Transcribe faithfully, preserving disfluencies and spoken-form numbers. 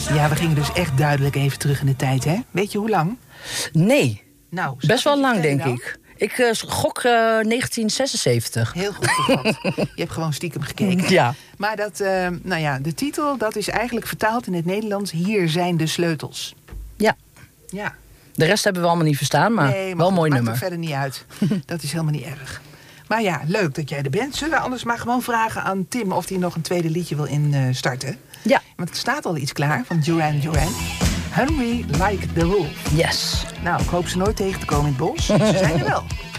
Ja, we gingen dus echt duidelijk even terug in de tijd, hè? Weet je hoe lang? Nee, Nou, best wel lang, denk dan? ik. Ik uh, gok uh, negentien zesenzeventig. Heel goed gevat. Je hebt gewoon stiekem gekeken. Ja. Maar dat, uh, nou ja, de titel, dat is eigenlijk vertaald in het Nederlands... Hier zijn de sleutels. Ja. Ja. De rest hebben we allemaal niet verstaan, maar, nee, maar wel een mooi maakt nummer. er verder niet uit. Dat is helemaal niet erg. Maar ja, leuk dat jij er bent. Zullen we anders maar gewoon vragen aan Tim... of hij nog een tweede liedje wil instarten? Ja. Want er staat al iets klaar van Duran Duran. Hungry Like the Wolf. Yes. Nou, ik hoop ze nooit tegen te komen in het bos. Ze zijn er wel.